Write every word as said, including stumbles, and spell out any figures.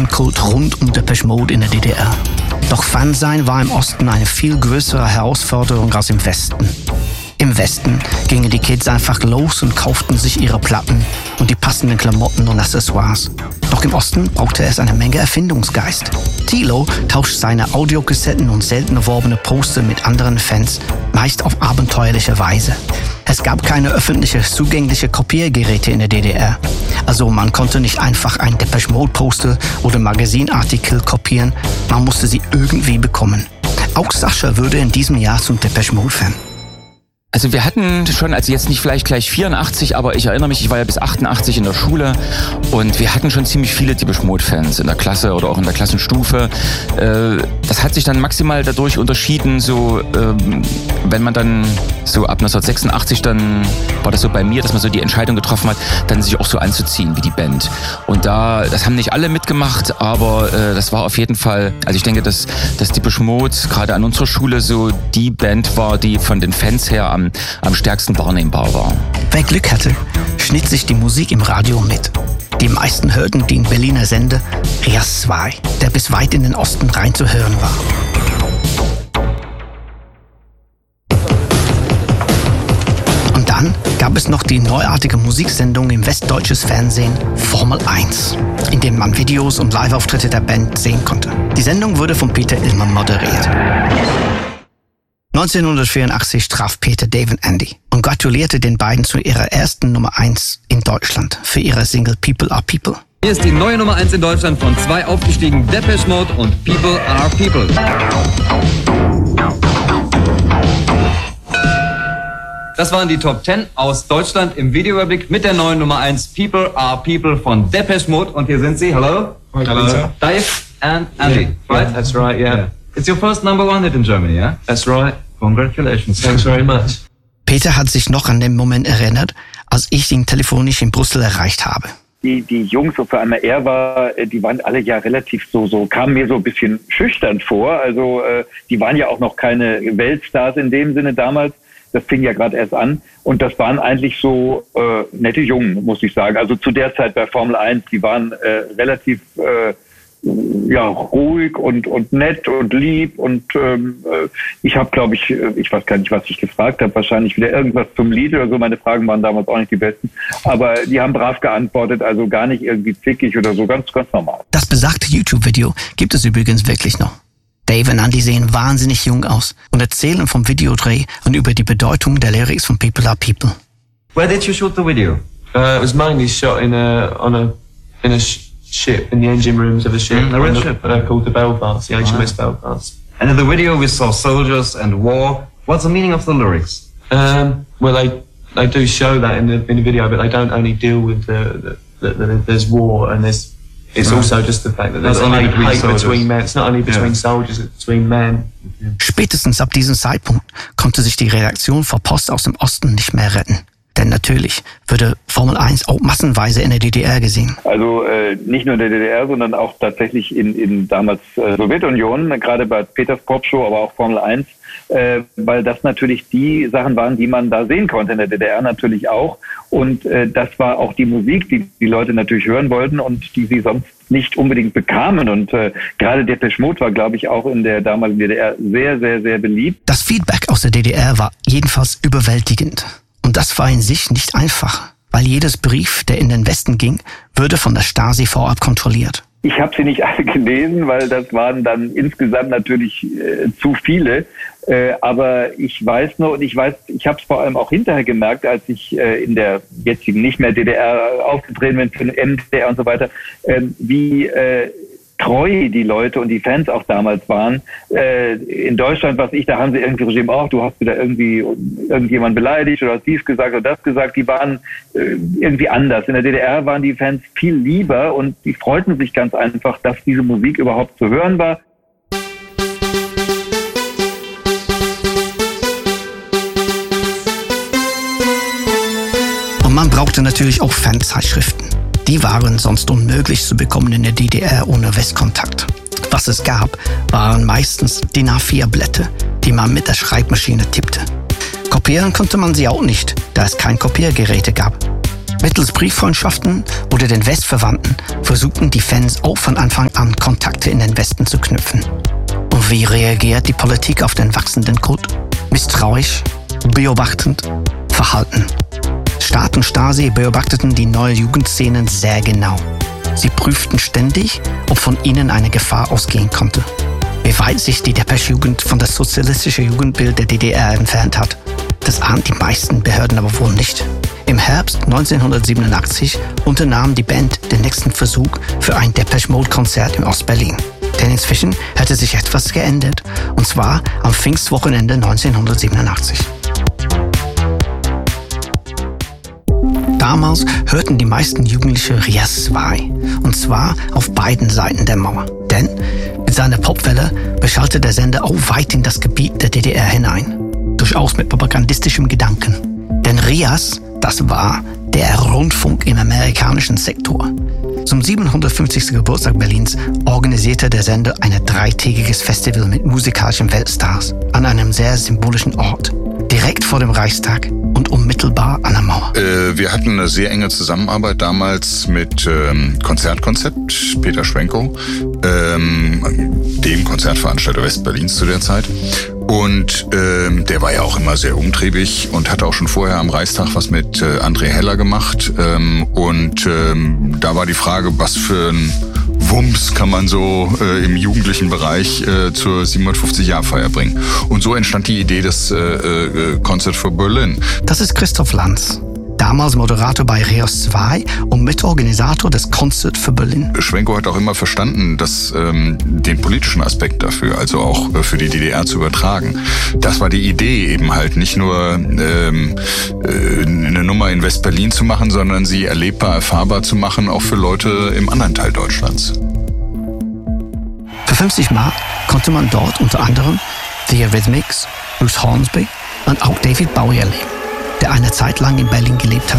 Fankult rund um Depeche Mode in der D D R. Doch Fansein war im Osten eine viel größere Herausforderung als im Westen. Im Westen gingen die Kids einfach los und kauften sich ihre Platten und die passenden Klamotten und Accessoires. Doch im Osten brauchte es eine Menge Erfindungsgeist. Thilo tauscht seine Audiokassetten und selten erworbene Poster mit anderen Fans, meist auf abenteuerliche Weise. Es gab keine öffentlich zugängliche Kopiergeräte in der D D R. Also man konnte nicht einfach ein Depeche Mode Poster oder Magazinartikel kopieren, man musste sie irgendwie bekommen. Auch Sascha wurde in diesem Jahr zum Depeche Mode Fan. Also wir hatten schon, also jetzt nicht vielleicht gleich vierundachtzig, aber ich erinnere mich, ich war ja bis achtundachtzig in der Schule und wir hatten schon ziemlich viele Depeche Mode Fans in der Klasse oder auch in der Klassenstufe. Das hat sich dann maximal dadurch unterschieden, so wenn man dann so ab neunzehnhundertsechsundachtzig, dann war das so bei mir, dass man so die Entscheidung getroffen hat, dann sich auch so anzuziehen wie die Band. Und da, das haben nicht alle mitgemacht, aber das war auf jeden Fall, also ich denke, dass, dass Depeche Mode gerade an unserer Schule so die Band war, die von den Fans her am am stärksten wahrnehmbar war. Wer Glück hatte, schnitt sich die Musik im Radio mit. Die meisten hörten den Berliner Sender R I A S zwei, der bis weit in den Osten rein zu hören war. Und dann gab es noch die neuartige Musiksendung im westdeutsches Fernsehen Formel eins, in dem man Videos und Live-Auftritte der Band sehen konnte. Die Sendung wurde von Peter Illmann moderiert. neunzehnhundertvierundachtzig traf Peter Dave und Andy und gratulierte den beiden zu ihrer ersten Nummer eins in Deutschland für ihre Single People Are People. Hier ist die neue Nummer eins in Deutschland von zwei aufgestiegen, Depeche Mode und People Are People. Das waren die Top zehn aus Deutschland im Videoüberblick mit der neuen Nummer eins People Are People von Depeche Mode. Und hier sind sie. Hello. Hello. Dave and Andy. Yeah. Right? Yeah, that's right, yeah. yeah. It's your first number one hit in Germany, yeah? That's right. Congratulations. Thanks very much. Peter hat sich noch an den Moment erinnert, als ich ihn telefonisch in Brüssel erreicht habe. Die, die Jungs, so für einmal er war, die waren alle ja relativ so, so, kamen mir so ein bisschen schüchtern vor. Also, äh, die waren ja auch noch keine Weltstars in dem Sinne damals. Das fing ja gerade erst an. Und das waren eigentlich so äh, nette Jungen, muss ich sagen. Also zu der Zeit bei Formel eins, die waren äh, relativ äh, ja ruhig und und nett und lieb. Und ähm, ich habe, glaube ich, ich weiß gar nicht, was ich gefragt habe. Wahrscheinlich wieder irgendwas zum Lied oder so. Meine Fragen waren damals auch nicht die besten. Aber die haben brav geantwortet, also gar nicht irgendwie zickig oder so. Ganz, ganz normal. Das besagte YouTube-Video gibt es übrigens wirklich noch. Dave und Andy sehen wahnsinnig jung aus und erzählen vom Videodreh und über die Bedeutung der Lyrics von People Are People. Where did you shoot the video? Uh, it was mainly shot in a on a in a sh- ship in the engine rooms of a ship, Mm, a red the, ship. uh, called the Belfast, the H M S Right. Belfast. And in the video we saw soldiers and war. What's the meaning of the lyrics? Um, well, they they do show that in the in the video, but they don't only deal with the, the, the, the there's war and there's it's Right. also just the fact that there's Not only hate, between hate soldiers. between men. It's not only between Yeah. soldiers, it's between men. Spätestens ab diesem Zeitpunkt konnte sich die Redaktion vor Post aus dem Osten nicht mehr retten. Denn natürlich würde Formel eins auch massenweise in der D D R gesehen. Also äh, nicht nur in der D D R, sondern auch tatsächlich in, in damals äh, Sowjetunion, gerade bei Peters Popshow, aber auch Formel eins, äh, weil das natürlich die Sachen waren, die man da sehen konnte, in der D D R natürlich auch. Und äh, das war auch die Musik, die die Leute natürlich hören wollten und die sie sonst nicht unbedingt bekamen. Und äh, gerade Depeche Mode war, glaube ich, auch in der damaligen D D R sehr, sehr, sehr beliebt. Das Feedback aus der D D R war jedenfalls überwältigend. Und das war in sich nicht einfach, weil jedes Brief, der in den Westen ging, würde von der Stasi vorab kontrolliert. Ich habe sie nicht alle gelesen, weil das waren dann insgesamt natürlich äh, zu viele. Äh, aber ich weiß nur, und ich weiß, ich habe es vor allem auch hinterher gemerkt, als ich äh, in der jetzigen nicht mehr D D R aufgetreten bin, für den M D R und so weiter, äh, wie äh, treu die Leute und die Fans auch damals waren. Äh, in Deutschland, was ich, da haben sie irgendwie Regime auch, du hast wieder irgendwie irgendjemand beleidigt oder hast dies gesagt oder das gesagt. Die waren äh, irgendwie anders. In der D D R waren die Fans viel lieber und die freuten sich ganz einfach, dass diese Musik überhaupt zu hören war. Und man brauchte natürlich auch Fanzeitschriften. Die waren sonst unmöglich zu bekommen in der D D R ohne Westkontakt. Was es gab, waren meistens D I N A vier Blätter, die man mit der Schreibmaschine tippte. Kopieren konnte man sie auch nicht, da es keine Kopiergeräte gab. Mittels Brieffreundschaften oder den Westverwandten versuchten die Fans auch von Anfang an Kontakte in den Westen zu knüpfen. Und wie reagiert die Politik auf den wachsenden Kult? Misstrauisch, beobachtend, verhalten. Staat und Stasi beobachteten die neue Jugendszenen sehr genau. Sie prüften ständig, ob von ihnen eine Gefahr ausgehen konnte. Wie weit sich die Depeche-Jugend von das sozialistische Jugendbild der D D R entfernt hat, das ahnen die meisten Behörden aber wohl nicht. Im Herbst neunzehnhundertsiebenundachtzig unternahm die Band den nächsten Versuch für ein Depeche Mode-Konzert in Ostberlin. Denn inzwischen hatte sich etwas geändert, und zwar am Pfingstwochenende neunzehnhundertsiebenundachtzig. Damals hörten die meisten Jugendliche R I A S zwei, und zwar auf beiden Seiten der Mauer. Denn mit seiner Popwelle beschallte der Sender auch weit in das Gebiet der D D R hinein. Durchaus mit propagandistischem Gedanken. Denn R I A S, das war der Rundfunk im amerikanischen Sektor. Zum siebenhundertfünfzigsten Geburtstag Berlins organisierte der Sender ein dreitägiges Festival mit musikalischen Weltstars an einem sehr symbolischen Ort, direkt vor dem Reichstag und unmittelbar an der Mauer. Äh, wir hatten eine sehr enge Zusammenarbeit damals mit ähm, Konzertkonzept, Peter Schwenkow, ähm, dem Konzertveranstalter Westberlins zu der Zeit. Und ähm, der war ja auch immer sehr umtriebig und hat auch schon vorher am Reichstag was mit äh, André Heller gemacht. Ähm, und ähm, da war die Frage, was für ein Wumms kann man so äh, im jugendlichen Bereich äh, zur siebenhundertfünfzig-Jahr-Feier bringen. Und so entstand die Idee des äh, äh, Concert for Berlin. Das ist Christoph Lanz, damals Moderator bei R I A S zwei und Mitorganisator des Concert for Berlin. Schwenkow hat auch immer verstanden, dass ähm, den politischen Aspekt dafür, also auch äh, für die D D R zu übertragen. Das war die Idee, eben halt nicht nur ähm, äh, eine Nummer in West-Berlin zu machen, sondern sie erlebbar, erfahrbar zu machen, auch für Leute im anderen Teil Deutschlands. Für fünfzig Mark konnte man dort unter anderem The Eurythmics, Bruce Hornsby und auch David Bowie erleben, der eine Zeit lang in Berlin gelebt hat.